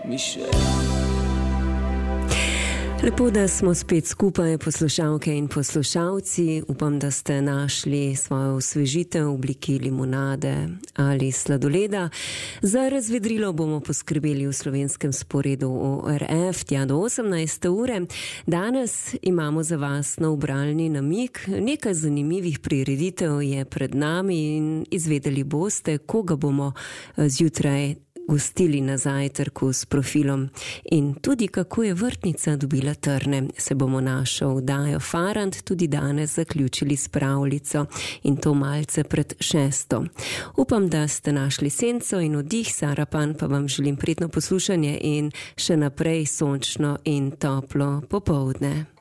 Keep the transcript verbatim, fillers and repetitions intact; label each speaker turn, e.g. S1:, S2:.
S1: Michelle.
S2: Lepo, da smo spet skupaj, poslušalke in poslušalci. Upam, da ste našli svojo osvežitev v obliki limonade ali sladoleda. Za razvedrilo bomo poskrbeli v slovenskem sporedu O R F tja do osemnajste ure. Danes imamo za vas nov bralni namig. Nekaj zanimivih prireditev je pred nami in izvedeli boste, koga bomo zjutraj gostili na zajtrku s Profilom in tudi kako je vrtnica dobila trne. Se bomo našo vdajo Farant tudi danes zaključili s pravljico in to malce pred šesto. Upam, da ste našli senco in oddih. Sara Pan pa vam želim prijetno poslušanje in še naprej sončno in toplo popoldne.